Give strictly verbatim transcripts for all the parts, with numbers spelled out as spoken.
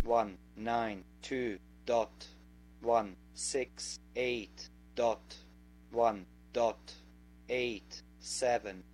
one nine two dot one six eight dot one dot eight seven.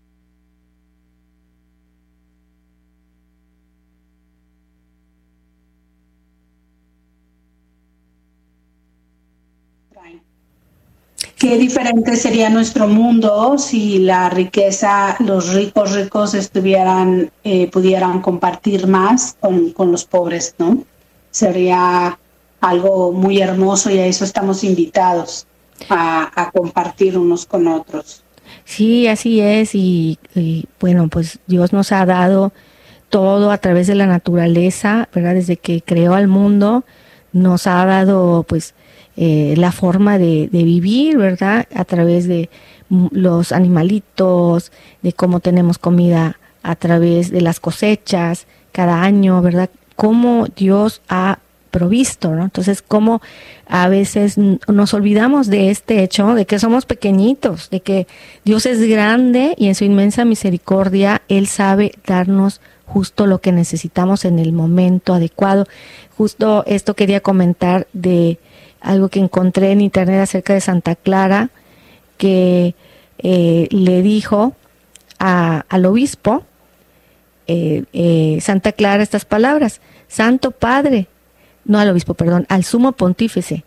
Qué diferente sería nuestro mundo si la riqueza, los ricos ricos estuvieran, eh, pudieran compartir más con, con los pobres, ¿no? Sería algo muy hermoso y a eso estamos invitados, a, a compartir unos con otros. Sí, así es, y, y bueno, pues Dios nos ha dado todo a través de la naturaleza, ¿verdad? Desde que creó al mundo, nos ha dado pues eh, la forma de, de vivir, ¿verdad? A través de los animalitos, de cómo tenemos comida a través de las cosechas cada año, ¿verdad? Cómo Dios ha provisto, ¿no? Entonces, cómo a veces nos olvidamos de este hecho, de que somos pequeñitos, de que Dios es grande y en su inmensa misericordia Él sabe darnos justo lo que necesitamos en el momento adecuado. Justo esto quería comentar de algo que encontré en internet acerca de Santa Clara, que eh, le dijo a, al obispo, eh, eh, Santa Clara, estas palabras: Santo Padre, no al obispo, perdón, al sumo pontífice,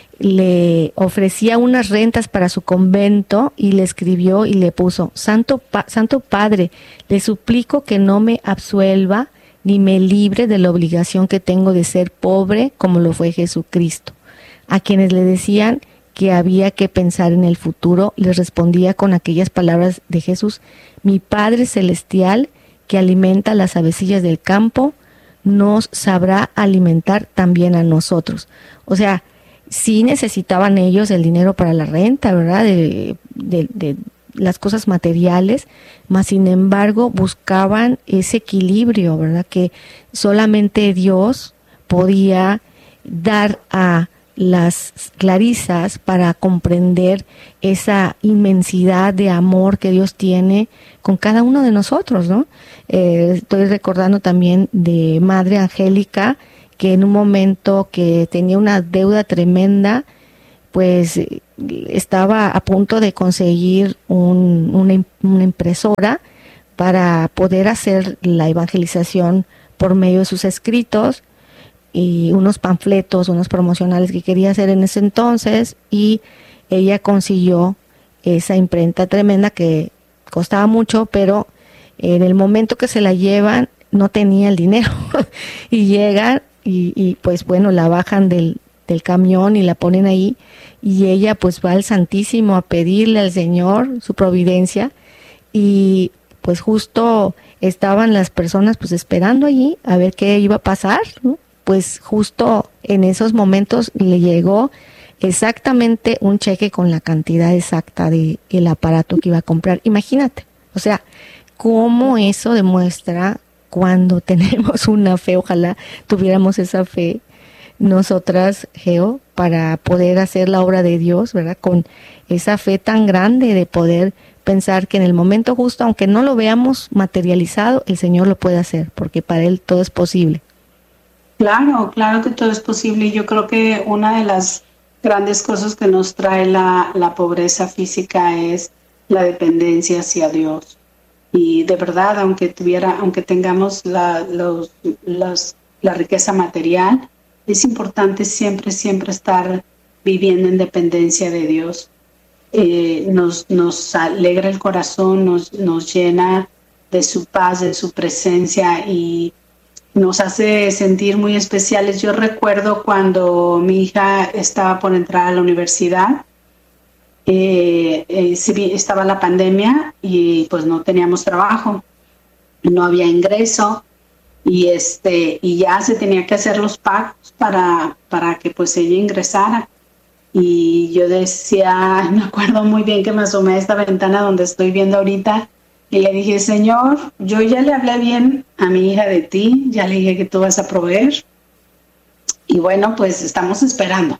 le ofrecía unas rentas para su convento y le escribió y le puso: Santo, pa- Santo Padre, le suplico que no me absuelva ni me libre de la obligación que tengo de ser pobre como lo fue Jesucristo. A quienes le decían que había que pensar en el futuro, les respondía con aquellas palabras de Jesús: mi Padre Celestial, que alimenta las avecillas del campo, nos sabrá alimentar también a nosotros. O sea, sí necesitaban ellos el dinero para la renta, ¿verdad? De, de, de las cosas materiales, mas sin embargo buscaban ese equilibrio, ¿verdad? Que solamente Dios podía dar a las clarisas para comprender esa inmensidad de amor que Dios tiene con cada uno de nosotros, ¿no? Eh, estoy recordando también de Madre Angélica, que en un momento que tenía una deuda tremenda, pues estaba a punto de conseguir un, una, una impresora para poder hacer la evangelización por medio de sus escritos y unos panfletos, unos promocionales que quería hacer en ese entonces, y ella consiguió esa imprenta tremenda que costaba mucho, pero en el momento que se la llevan no tenía el dinero y llegan y, y pues bueno, la bajan del, del camión y la ponen ahí, y ella pues va al Santísimo a pedirle al Señor su providencia, y pues justo estaban las personas pues esperando allí a ver qué iba a pasar, ¿no? Pues justo en esos momentos le llegó exactamente un cheque con la cantidad exacta de el aparato que iba a comprar. Imagínate, o sea, cómo eso demuestra cuando tenemos una fe. Ojalá tuviéramos esa fe nosotras, Geo, para poder hacer la obra de Dios, ¿verdad? Con esa fe tan grande de poder pensar que en el momento justo, aunque no lo veamos materializado, el Señor lo puede hacer, porque para Él todo es posible. Claro, claro que todo es posible. Yo creo que una de las grandes cosas que nos trae la, la pobreza física es la dependencia hacia Dios. Y de verdad, aunque tuviera, aunque tengamos la, los, los, la riqueza material, es importante siempre, siempre estar viviendo en dependencia de Dios. Eh, nos, nos alegra el corazón, nos, nos llena de su paz, de su presencia, y nos hace sentir muy especiales. Yo recuerdo cuando mi hija estaba por entrar a la universidad, eh, eh, estaba la pandemia y pues no teníamos trabajo, no había ingreso, y este y ya se tenía que hacer los pagos para, para que pues ella ingresara. Y yo decía, me acuerdo muy bien que me asomé a esta ventana donde estoy viendo ahorita, y le dije: Señor, yo ya le hablé bien a mi hija de ti, ya le dije que tú vas a proveer, y bueno, pues estamos esperando.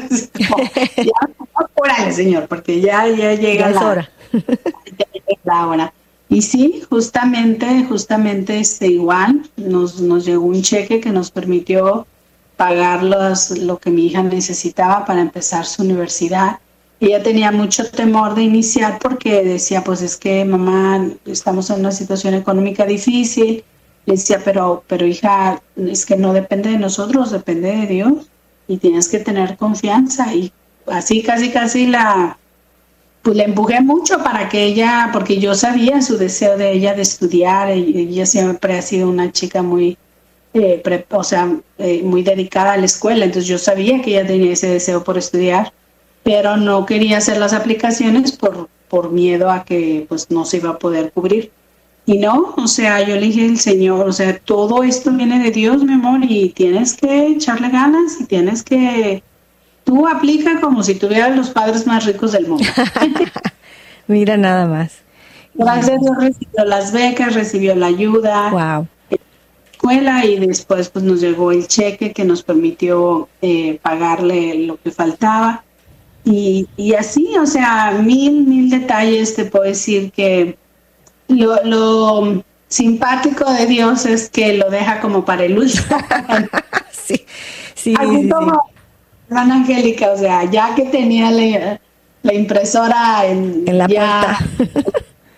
Ya, apúrale, Señor, porque ya, ya llega ya la hora. Ya llega la hora. Y sí, justamente, justamente este, igual, nos, nos llegó un cheque que nos permitió pagar los, lo que mi hija necesitaba para empezar su universidad. Ella tenía mucho temor de iniciar porque decía, pues es que mamá, estamos en una situación económica difícil. Le decía, pero, pero hija, es que no depende de nosotros, depende de Dios y tienes que tener confianza. Y así casi casi la, pues le empujé mucho para que ella, porque yo sabía su deseo de ella de estudiar. Ella siempre ha sido una chica muy, eh, pre, o sea, eh, muy dedicada a la escuela, entonces yo sabía que ella tenía ese deseo por estudiar, pero no quería hacer las aplicaciones por, por miedo a que pues no se iba a poder cubrir. Y no, o sea, yo le dije al Señor, o sea, todo esto viene de Dios, mi amor, y tienes que echarle ganas y tienes que, tú aplica como si tuvieras los padres más ricos del mundo. Mira nada más. Gracias a Dios recibió las becas, recibió la ayuda. Wow. Escuela y después pues nos llegó el cheque que nos permitió eh, pagarle lo que faltaba. Y, y así, o sea, mil, mil detalles. Te puedo decir que lo, lo simpático de Dios es que lo deja como para el último. sí, sí, así sí, como sí. hermana Angélica, o sea, ya que tenía la, la impresora en, en la ya, puerta.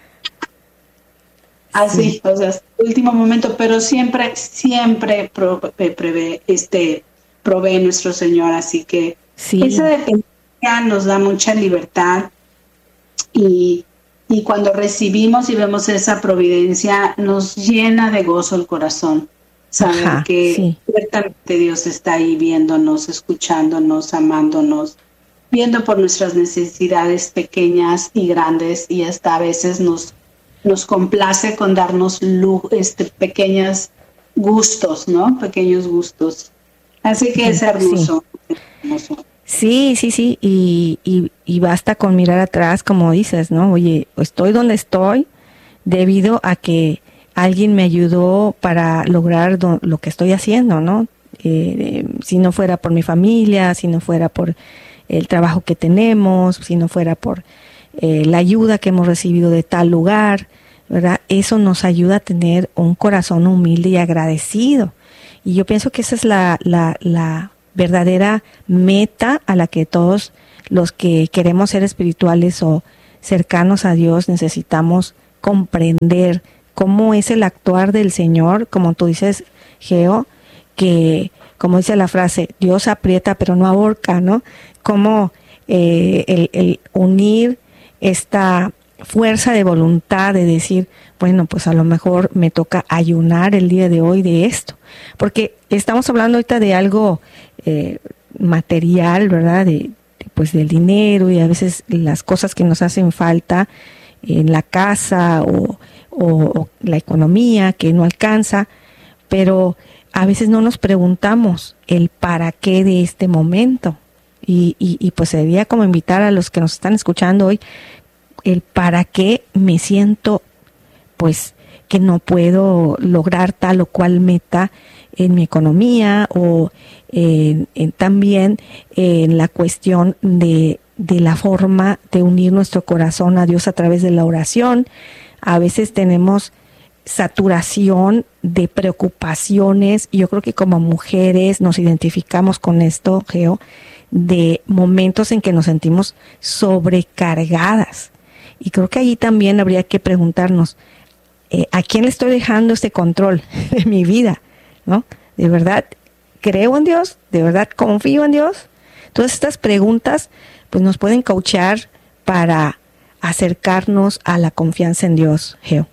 así, sí. o sea, último momento, pero siempre, siempre pro, prevé, este, provee nuestro Señor, así que sí. esa dependencia nos da mucha libertad y, y cuando recibimos y vemos esa providencia nos llena de gozo el corazón, saber Ajá, que sí. ciertamente Dios está ahí viéndonos, escuchándonos, amándonos, viendo por nuestras necesidades pequeñas y grandes y hasta a veces nos, nos complace con darnos lujo, este, pequeños gustos, ¿no? Pequeños gustos. Así que es hermoso, sí. es hermoso. Sí, sí, sí, y, y, y basta con mirar atrás, como dices, ¿no? Oye, estoy donde estoy debido a que alguien me ayudó para lograr do, lo que estoy haciendo, ¿no? Eh, si no fuera por mi familia, si no fuera por el trabajo que tenemos, si no fuera por eh, la ayuda que hemos recibido de tal lugar, ¿verdad? Eso nos ayuda a tener un corazón humilde y agradecido. Y yo pienso que esa es la, la, la verdadera meta a la que todos los que queremos ser espirituales o cercanos a Dios necesitamos comprender cómo es el actuar del Señor, como tú dices, Geo, que como dice la frase, Dios aprieta pero no ahorca, ¿no? Cómo eh, el, el unir esta fuerza de voluntad de decir, bueno, pues a lo mejor me toca ayunar el día de hoy de esto, porque estamos hablando ahorita de algo eh, material, ¿verdad? De, de, pues del dinero y a veces las cosas que nos hacen falta en la casa o, o, o la economía que no alcanza, pero a veces no nos preguntamos el para qué de este momento y, y, y pues sería como invitar a los que nos están escuchando hoy el para qué me siento pues que no puedo lograr tal o cual meta en mi economía o en, en también en la cuestión de, de la forma de unir nuestro corazón a Dios a través de la oración. A veces tenemos saturación de preocupaciones y yo creo que como mujeres nos identificamos con esto, Geo, de momentos en que nos sentimos sobrecargadas. Y creo que ahí también habría que preguntarnos, eh, ¿a quién le estoy dejando este control de mi vida? ¿No? ¿De verdad creo en Dios? ¿De verdad confío en Dios? Todas estas preguntas pues nos pueden coachear para acercarnos a la confianza en Dios, Geo.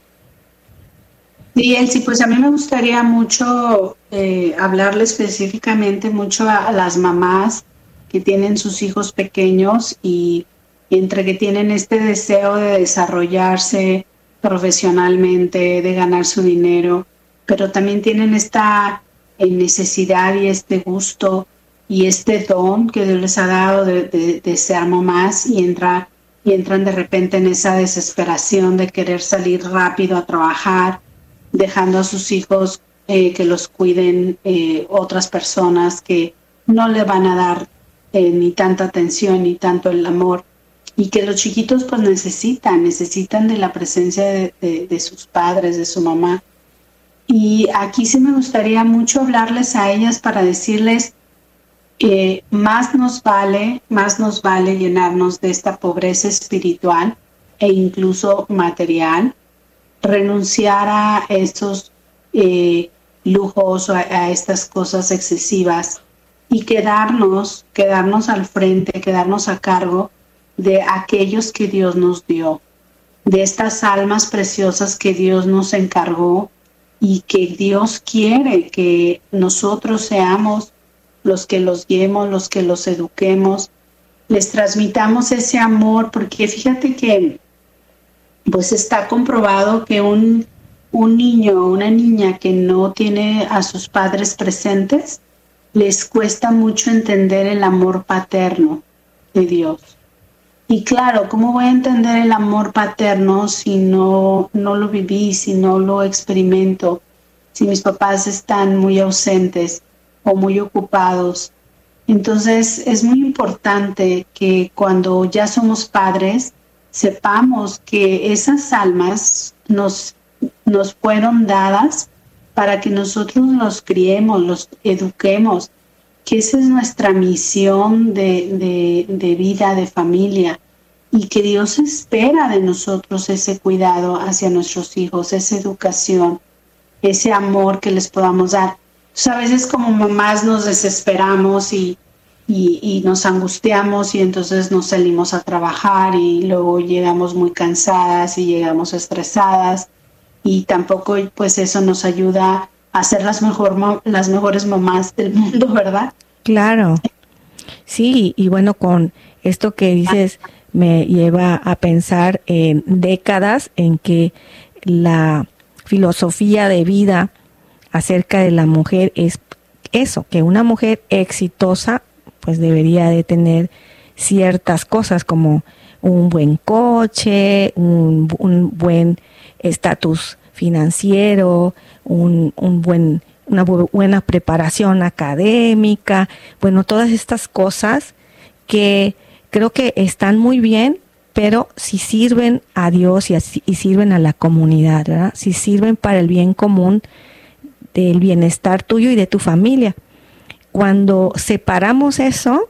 Sí, Elsie, pues a mí me gustaría mucho eh, hablarle específicamente mucho a, a las mamás que tienen sus hijos pequeños y entre que tienen este deseo de desarrollarse profesionalmente, de ganar su dinero, pero también tienen esta necesidad y este gusto y este don que Dios les ha dado de, de, de ser mamás y, entra, y entran de repente en esa desesperación de querer salir rápido a trabajar, dejando a sus hijos eh, que los cuiden eh, otras personas que no le van a dar eh, ni tanta atención ni tanto el amor. Y que los chiquitos pues necesitan, necesitan de la presencia de, de, de sus padres, de su mamá. Y aquí sí me gustaría mucho hablarles a ellas para decirles eh, más nos vale, más nos vale llenarnos de esta pobreza espiritual e incluso material, renunciar a estos eh, lujos o a, a estas cosas excesivas y quedarnos, quedarnos al frente, quedarnos a cargo de aquellos que Dios nos dio, de estas almas preciosas que Dios nos encargó y que Dios quiere que nosotros seamos los que los guiemos, los que los eduquemos, les transmitamos ese amor, porque fíjate que pues está comprobado que un, un niño o una niña que no tiene a sus padres presentes, les cuesta mucho entender el amor paterno de Dios. Y claro, ¿cómo voy a entender el amor paterno si no, no lo viví, si no lo experimento, si mis papás están muy ausentes o muy ocupados? Entonces es muy importante que cuando ya somos padres, sepamos que esas almas nos, nos fueron dadas para que nosotros los criemos, los eduquemos, que esa es nuestra misión de, de, de vida, de familia, y que Dios espera de nosotros ese cuidado hacia nuestros hijos, esa educación, ese amor que les podamos dar. Pues a veces como mamás nos desesperamos y Y, y nos angustiamos y entonces nos salimos a trabajar y luego llegamos muy cansadas y llegamos estresadas y tampoco pues eso nos ayuda a ser las, mejor, las mejores mamás del mundo, ¿verdad? Claro, sí, y bueno, con esto que dices me lleva a pensar en décadas en que la filosofía de vida acerca de la mujer es eso, que una mujer exitosa pues debería de tener ciertas cosas como un buen coche, un, un buen estatus financiero, un, un buen, una bu- buena preparación académica, bueno, todas estas cosas que creo que están muy bien, pero si sirven a Dios y, así, y sirven a la comunidad, ¿verdad? Si sirven para el bien común del bienestar tuyo y de tu familia. Cuando separamos eso,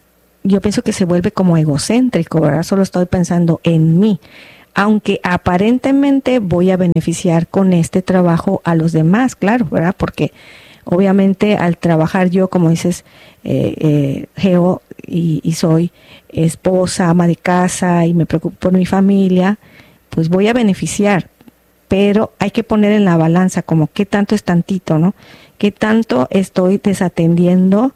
yo pienso que se vuelve como egocéntrico, ¿verdad? Solo estoy pensando en mí, aunque aparentemente voy a beneficiar con este trabajo a los demás, claro, ¿verdad? Porque obviamente al trabajar yo, como dices, eh, eh, Geo, y, y soy esposa, ama de casa y me preocupo por mi familia, pues voy a beneficiar, pero hay que poner en la balanza como qué tanto es tantito, ¿no? ¿Qué tanto estoy desatendiendo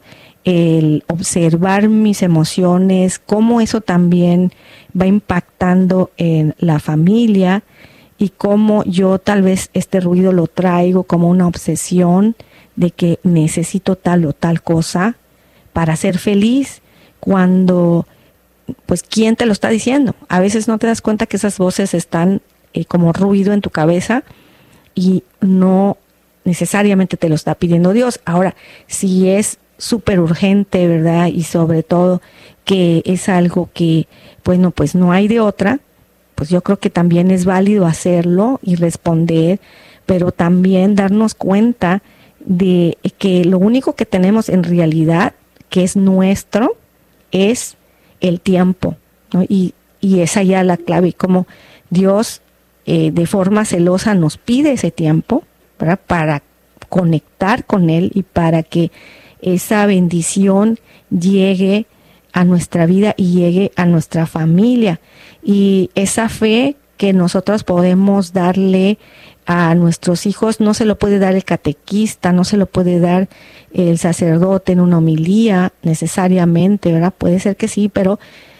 el observar mis emociones, cómo eso también va impactando en la familia y cómo yo tal vez este ruido lo traigo como una obsesión de que necesito tal o tal cosa para ser feliz, cuando pues quién te lo está diciendo? A veces no te das cuenta que esas voces están eh, como ruido en tu cabeza y no necesariamente te lo está pidiendo Dios. Ahora, si es súper urgente, ¿verdad? Y sobre todo que es algo que, bueno, pues no hay de otra, pues yo creo que también es válido hacerlo y responder, pero también darnos cuenta de que lo único que tenemos en realidad, que es nuestro, es el tiempo, ¿no? Y, y esa ya la clave, como Dios eh, de forma celosa nos pide ese tiempo, ¿verdad? Para conectar con Él y para que esa bendición llegue a nuestra vida y llegue a nuestra familia. Y esa fe que nosotros podemos darle a nuestros hijos no se lo puede dar el catequista, no se lo puede dar el sacerdote en una homilía necesariamente, ¿verdad? Puede ser que sí, pero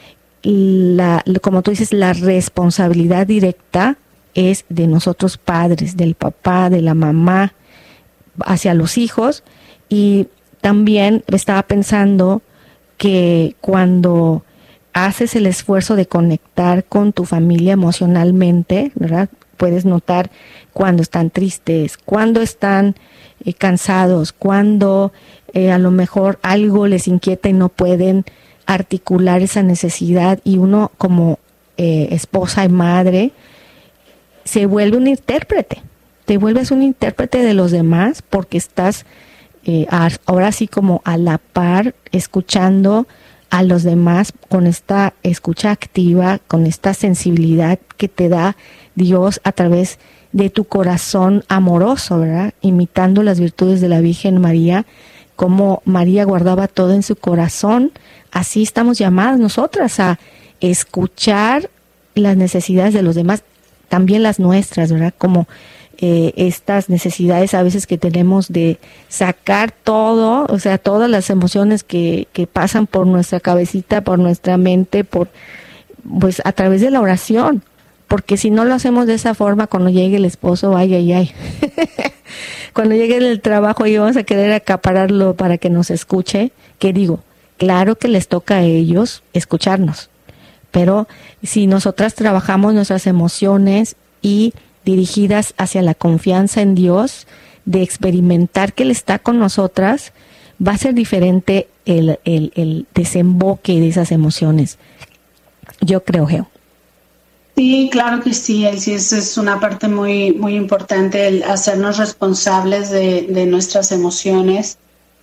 la, como tú dices, la responsabilidad directa es de nosotros padres, del papá, de la mamá, hacia los hijos. Y también estaba pensando que cuando haces el esfuerzo de conectar con tu familia emocionalmente, ¿verdad? Puedes notar cuando están tristes, cuando están eh, cansados, cuando eh, a lo mejor algo les inquieta y no pueden articular esa necesidad, y uno como eh, esposa y madre se vuelve un intérprete, te vuelves un intérprete de los demás porque estás eh, ahora sí como a la par, escuchando a los demás con esta escucha activa, con esta sensibilidad que te da Dios a través de tu corazón amoroso, ¿verdad? Imitando las virtudes de la Virgen María, como María guardaba todo en su corazón. Así estamos llamadas nosotras a escuchar las necesidades de los demás, también las nuestras, ¿verdad? Como eh, estas necesidades a veces que tenemos de sacar todo, o sea, todas las emociones que, que pasan por nuestra cabecita, por nuestra mente, por pues a través de la oración, porque si no lo hacemos de esa forma, cuando llegue el esposo, ay, ay, ay, cuando llegue el trabajo y vamos a querer acapararlo para que nos escuche, ¿qué digo? Claro que les toca a ellos escucharnos, pero si nosotras trabajamos nuestras emociones y dirigidas hacia la confianza en Dios, de experimentar que Él está con nosotras, va a ser diferente el, el, el desemboque de esas emociones. Yo creo, Geo. Sí, claro que sí, sí, esa es una parte muy, muy importante, el hacernos responsables de, de nuestras emociones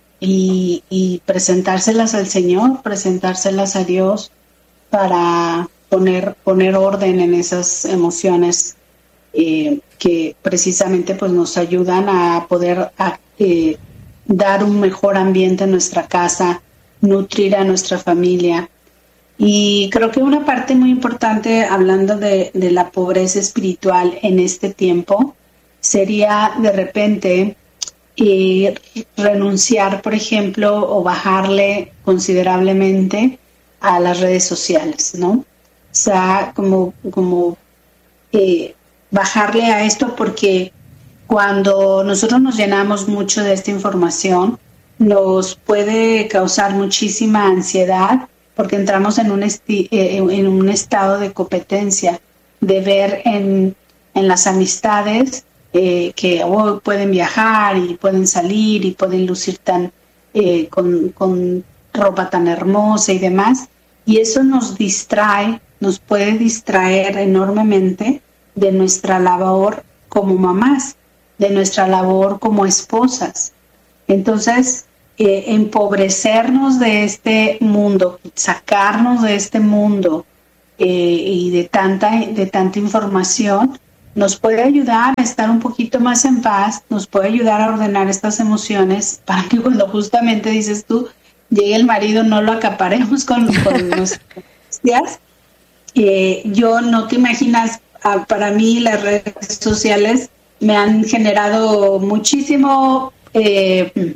y, y presentárselas al Señor, presentárselas a Dios para poner, poner orden en esas emociones eh, que precisamente pues nos ayudan a poder a, eh, dar un mejor ambiente en nuestra casa, nutrir a nuestra familia. Y creo que una parte muy importante, hablando de, de la pobreza espiritual en este tiempo, sería de repente eh, renunciar, por ejemplo, o bajarle considerablemente a las redes sociales, ¿no? O sea, como, como eh, bajarle a esto, porque cuando nosotros nos llenamos mucho de esta información, nos puede causar muchísima ansiedad, porque entramos en un, esti- eh, en un estado de competencia, de ver en, en las amistades eh, que oh, pueden viajar y pueden salir y pueden lucir tan eh, con, con ropa tan hermosa y demás, y eso nos distrae, nos puede distraer enormemente de nuestra labor como mamás, de nuestra labor como esposas. Entonces, Eh, empobrecernos de este mundo, sacarnos de este mundo eh, y de tanta, de tanta información, nos puede ayudar a estar un poquito más en paz, nos puede ayudar a ordenar estas emociones para que cuando justamente dices tú, llegue el marido, no lo acaparemos con, con nuestras angustias. Eh, yo no te imaginas, ah, para mí las redes sociales me han generado muchísimo eh,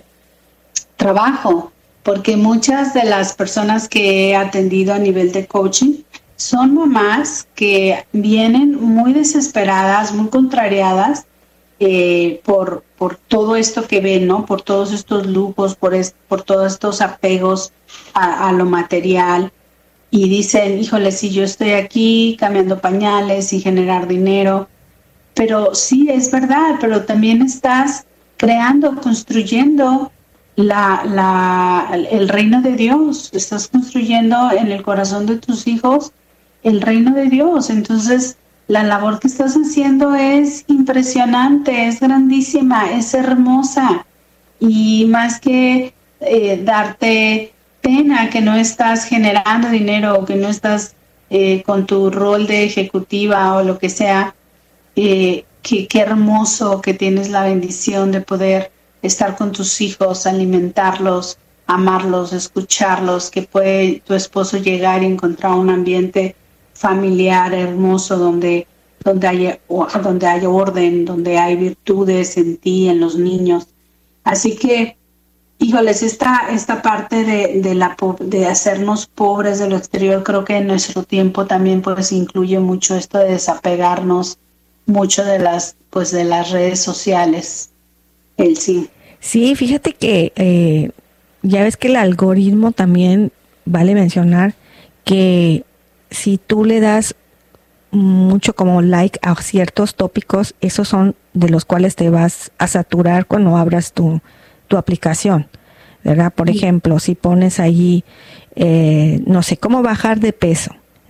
trabajo, porque muchas de las personas que he atendido a nivel de coaching son mamás que vienen muy desesperadas, muy contrariadas eh, por, por todo esto que ven, ¿no? Por todos estos lujos, por, es, por todos estos apegos a, a lo material, y dicen, híjole, si yo estoy aquí cambiando pañales y generar dinero, pero sí, es verdad, pero también estás creando, construyendo La, la, el reino de Dios, estás construyendo en el corazón de tus hijos el reino de Dios. Entonces la labor que estás haciendo es impresionante, es grandísima, es hermosa, y más que eh, darte pena que no estás generando dinero o que no estás eh, con tu rol de ejecutiva o lo que sea, eh, que, qué hermoso que tienes la bendición de poder estar con tus hijos, alimentarlos, amarlos, escucharlos, que puede tu esposo llegar y encontrar un ambiente familiar hermoso donde, donde, haya, donde haya orden, donde hay virtudes en ti, en los niños. Así que, híjoles, esta, esta parte de, de, la, de hacernos pobres de lo exterior, creo que en nuestro tiempo también pues incluye mucho esto de desapegarnos mucho de las, pues, de las redes sociales. El sí. Sí, fíjate que eh, ya ves que el algoritmo también, vale mencionar que si tú le das mucho como like a ciertos tópicos, esos son de los cuales te vas a saturar cuando abras tu, tu aplicación, ¿verdad? Por sí. ejemplo, si pones allí, eh, no sé, cómo bajar de peso,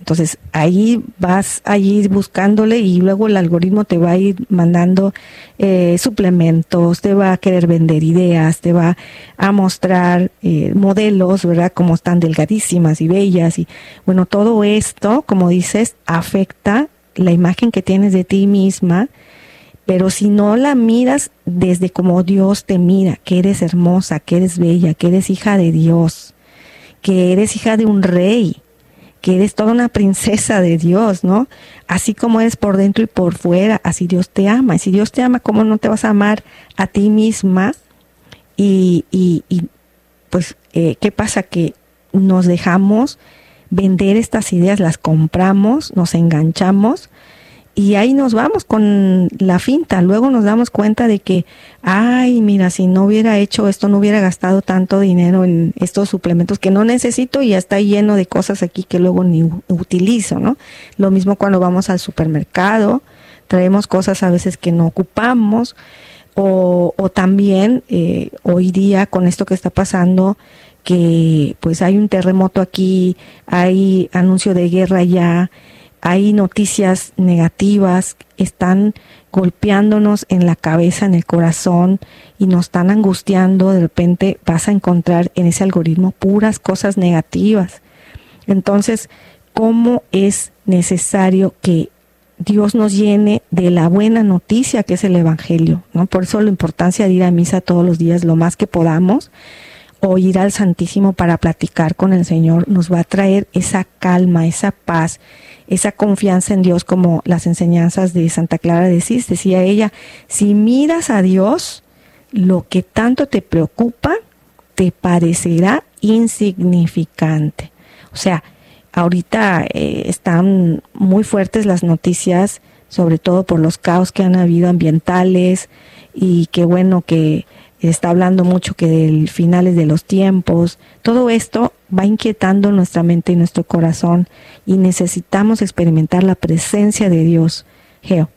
Entonces ahí vas a ir buscándole y luego el algoritmo te va a ir mandando eh, suplementos, te va a querer vender ideas, te va a mostrar eh, modelos, ¿verdad? Como están delgadísimas y bellas. Y bueno, todo esto, como dices, afecta la imagen que tienes de ti misma, pero si no la miras desde como Dios te mira, que eres hermosa, que eres bella, que eres hija de Dios, que eres hija de un rey, que eres toda una princesa de Dios, ¿no? Así como eres por dentro y por fuera, así Dios te ama. Y si Dios te ama, ¿cómo no te vas a amar a ti misma? Y, y, y pues, eh, ¿qué pasa? Que nos dejamos vender estas ideas, las compramos, nos enganchamos y ahí nos vamos con la finta. Luego nos damos cuenta de que, ay, mira, si no hubiera hecho esto, no hubiera gastado tanto dinero en estos suplementos que no necesito y ya está lleno de cosas aquí que luego ni utilizo, ¿no? Lo mismo cuando vamos al supermercado, traemos cosas a veces que no ocupamos, o, o también eh, hoy día con esto que está pasando, que pues hay un terremoto aquí, hay anuncio de guerra allá, hay noticias negativas, están golpeándonos en la cabeza, en el corazón y nos están angustiando. De repente vas a encontrar en ese algoritmo puras cosas negativas. Entonces, ¿cómo es necesario que Dios nos llene de la buena noticia que es el Evangelio, ¿no? Por eso la importancia de ir a misa todos los días, lo más que podamos, o ir al Santísimo para platicar con el Señor, nos va a traer esa calma, esa paz, esa confianza en Dios, como las enseñanzas de Santa Clara de Asís. Decía ella, si miras a Dios, lo que tanto te preocupa te parecerá insignificante. O sea, ahorita eh, están muy fuertes las noticias, sobre todo por los caos que han habido ambientales, y qué bueno que está hablando mucho que del finales de los tiempos. Todo esto va inquietando nuestra mente y nuestro corazón y necesitamos experimentar la presencia de Dios. Geo.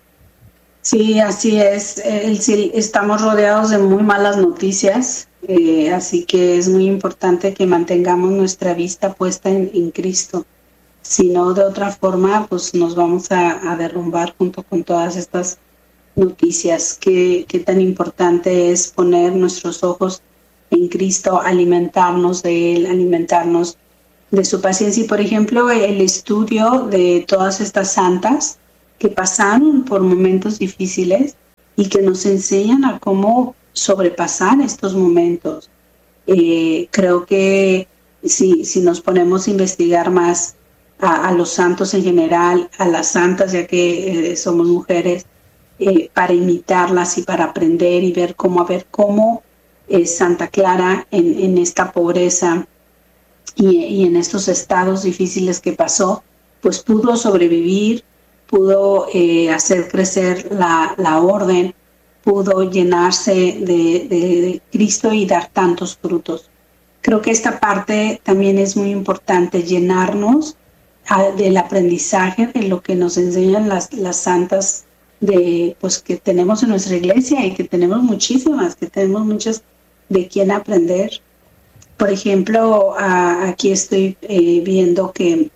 Sí, así es. Eh, sí, estamos rodeados de muy malas noticias, eh, así que es muy importante que mantengamos nuestra vista puesta en, en Cristo. Si no, de otra forma, pues nos vamos a, a derrumbar junto con todas estas noticias. Qué, qué tan importante es poner nuestros ojos en Cristo, alimentarnos de Él, alimentarnos de su paciencia. Y por ejemplo, el estudio de todas estas santas que pasaron por momentos difíciles y que nos enseñan a cómo sobrepasar estos momentos. Eh, creo que si, si nos ponemos a investigar más a, a los santos en general, a las santas, ya que eh, somos mujeres, Eh, para imitarlas y para aprender y ver cómo, a ver cómo eh, Santa Clara en, en esta pobreza y, y en estos estados difíciles que pasó, pues pudo sobrevivir, pudo eh, hacer crecer la, la orden, pudo llenarse de, de, de Cristo y dar tantos frutos. Creo que esta parte también es muy importante, llenarnos a, del aprendizaje de lo que nos enseñan las, las santas de pues que tenemos en nuestra iglesia, y que tenemos muchísimas, que tenemos muchas de quien aprender. Por ejemplo, a, aquí estoy eh, viendo que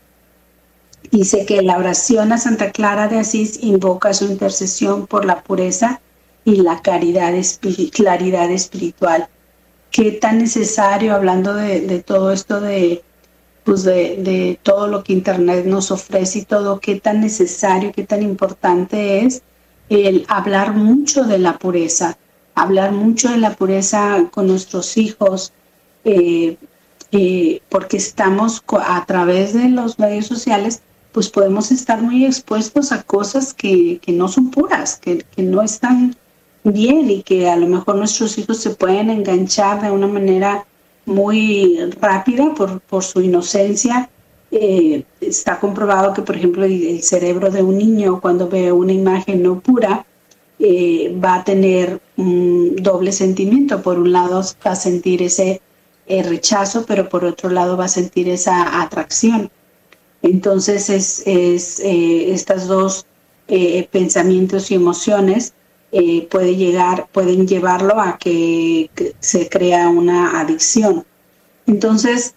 dice que la oración a Santa Clara de Asís invoca su intercesión por la pureza y la caridad, espir- claridad espiritual. Qué tan necesario, hablando de, de todo esto de pues de, de todo lo que Internet nos ofrece y todo, qué tan necesario, qué tan importante es el hablar mucho de la pureza, hablar mucho de la pureza con nuestros hijos, eh, eh, porque estamos a través de los medios sociales, pues podemos estar muy expuestos a cosas que, que no son puras, que, que no están bien, y que a lo mejor nuestros hijos se pueden enganchar de una manera muy rápida por, por su inocencia. Eh, está comprobado que, por ejemplo, el, el cerebro de un niño, cuando ve una imagen no pura, eh, va a tener un doble sentimiento. Por un lado va a sentir ese eh, rechazo, pero por otro lado va a sentir esa atracción. Entonces, es, es eh, estas dos eh, pensamientos y emociones eh, puede llegar, pueden llevarlo a que, que se crea una adicción. Entonces,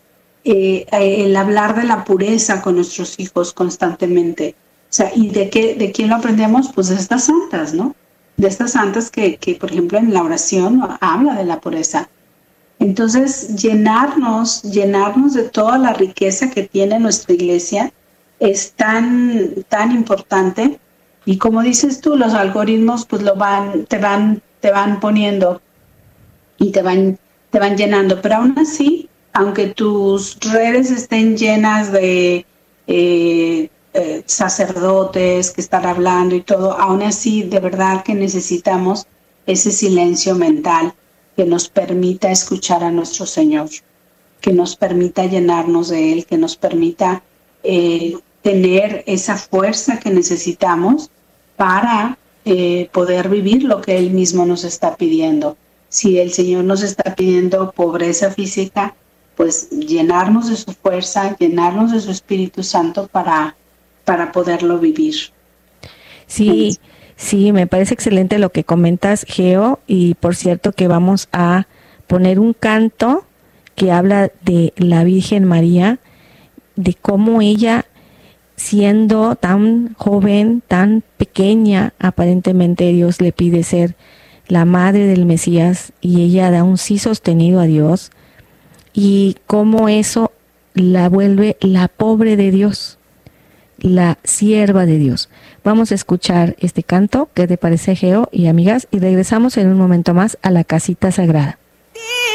eh, el hablar de la pureza con nuestros hijos constantemente. O sea, ¿y de qué, de quién lo aprendemos? Pues de estas santas, ¿no? De estas santas que, que, por ejemplo, en la oración habla de la pureza. Entonces, llenarnos, llenarnos de toda la riqueza que tiene nuestra iglesia es tan, tan importante. Y como dices tú, los algoritmos pues lo van, te van, te van poniendo y te van, te van llenando. Pero aún así, aunque tus redes estén llenas de eh, eh, sacerdotes que están hablando y todo, aún así, de verdad que necesitamos ese silencio mental que nos permita escuchar a nuestro Señor, que nos permita llenarnos de Él, que nos permita eh, tener esa fuerza que necesitamos para eh, poder vivir lo que Él mismo nos está pidiendo. Si el Señor nos está pidiendo pobreza física, pues llenarnos de su fuerza, llenarnos de su Espíritu Santo para, para poderlo vivir. Sí, sí, me parece excelente lo que comentas, Geo, y por cierto que vamos a poner un canto que habla de la Virgen María, de cómo ella, siendo tan joven, tan pequeña, aparentemente Dios le pide ser la madre del Mesías y ella da un sí sostenido a Dios, y cómo eso la vuelve la pobre de Dios, la sierva de Dios. Vamos a escuchar este canto. ¿Qué te parece, Geo y amigas? Y regresamos en un momento más a la casita sagrada.